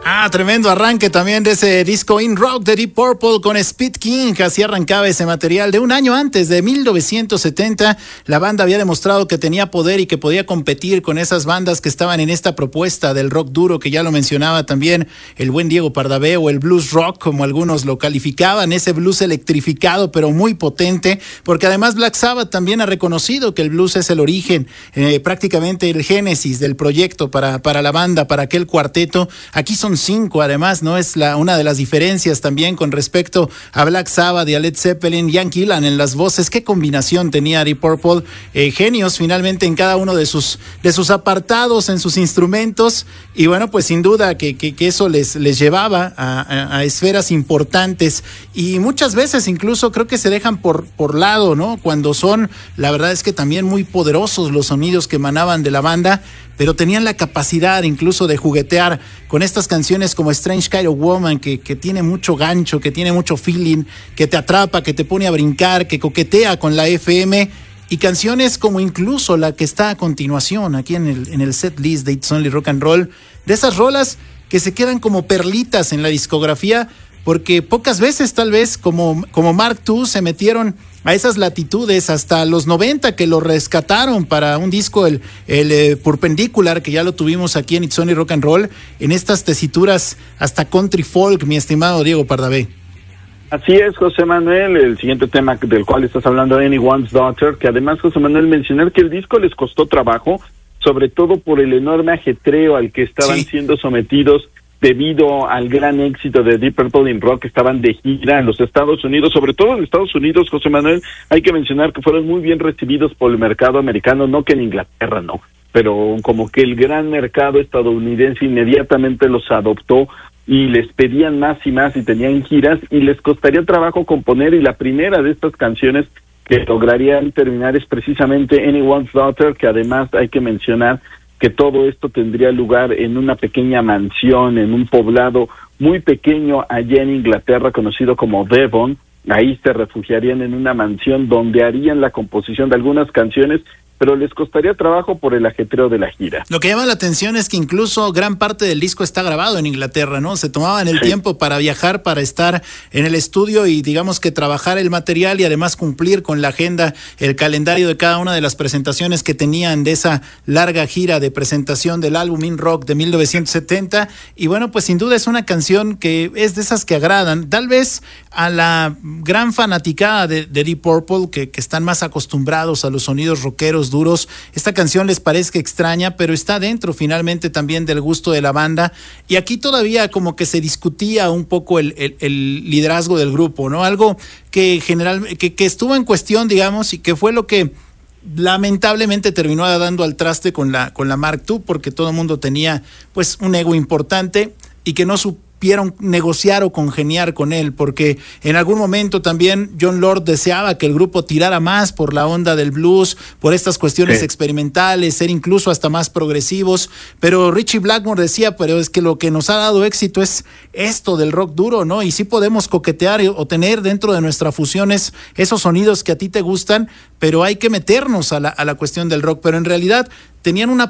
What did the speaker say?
Tremendo arranque también de ese disco In Rock de Deep Purple con Speed King, que así arrancaba ese material de un año antes, de 1970. La banda había demostrado que tenía poder y que podía competir con esas bandas que estaban en esta propuesta del rock duro, que ya lo mencionaba también el buen Diego Pardavé, o el blues rock, como algunos lo calificaban, ese blues electrificado pero muy potente, porque además Black Sabbath también ha reconocido que el blues es el origen, prácticamente el génesis del proyecto para la banda, para aquel cuarteto. Aquí son 5, además, ¿no? Es una de las diferencias también con respecto a Black Sabbath y a Led Zeppelin. Ian Gillan en las voces, qué combinación tenía Deep Purple, genios finalmente en cada uno de sus apartados, en sus instrumentos, y bueno, pues sin duda que eso les llevaba a esferas importantes, y muchas veces incluso creo que se dejan por lado, ¿no? Cuando son, la verdad es que también muy poderosos los sonidos que emanaban de la banda, pero tenían la capacidad incluso de juguetear con estas canciones como Strange Kind of Woman, que tiene mucho gancho, que tiene mucho feeling, que te atrapa, que te pone a brincar, que coquetea con la FM, y canciones como incluso la que está a continuación aquí en el set list de It's Only Rock and Roll, de esas rolas que se quedan como perlitas en la discografía, porque pocas veces tal vez como Mark II se metieron a esas latitudes, hasta los 90 que lo rescataron para un disco, el Perpendicular, que ya lo tuvimos aquí en It's Only Rock and Roll, en estas tesituras hasta country folk, mi estimado Diego Pardavé. Así es, José Manuel, el siguiente tema del cual estás hablando, Anyone's Daughter, que además, José Manuel, mencionar que el disco les costó trabajo, sobre todo por el enorme ajetreo al que estaban siendo sometidos debido al gran éxito de Deep Purple in Rock. Estaban de gira en los Estados Unidos, sobre todo en Estados Unidos, José Manuel. Hay que mencionar que fueron muy bien recibidos por el mercado americano, no que en Inglaterra no, pero como que el gran mercado estadounidense inmediatamente los adoptó y les pedían más y más, y tenían giras, y les costaría trabajo componer, y la primera de estas canciones que lograrían terminar es precisamente Anyone's Daughter, que además hay que mencionar que todo esto tendría lugar en una pequeña mansión, en un poblado muy pequeño allá en Inglaterra, conocido como Devon. Ahí se refugiarían en una mansión donde harían la composición de algunas canciones, pero les costaría trabajo por el ajetreo de la gira. Lo que llama la atención es que incluso gran parte del disco está grabado en Inglaterra, ¿no? Se tomaban el tiempo para viajar, para estar en el estudio y digamos que trabajar el material, y además cumplir con la agenda, el calendario de cada una de las presentaciones que tenían de esa larga gira de presentación del álbum In Rock de 1970. Y bueno, pues sin duda es una canción que es de esas que agradan, tal vez a la gran fanaticada de Deep Purple, que están más acostumbrados a los sonidos rockeros duros. Esta canción les parezca extraña, pero está dentro finalmente también del gusto de la banda, y aquí todavía como que se discutía un poco el liderazgo del grupo, ¿no? Algo que que estuvo en cuestión, digamos, y que fue lo que lamentablemente terminó dando al traste con la Mark II, porque todo el mundo tenía pues un ego importante y que no supieron negociar o congeniar con él, porque en algún momento también Jon Lord deseaba que el grupo tirara más por la onda del blues, por estas cuestiones experimentales, ser incluso hasta más progresivos, pero Ritchie Blackmore decía, pero es que lo que nos ha dado éxito es esto del rock duro, ¿no? Y sí podemos coquetear o tener dentro de nuestras fusiones esos sonidos que a ti te gustan, pero hay que meternos a la cuestión del rock. Pero en realidad tenían una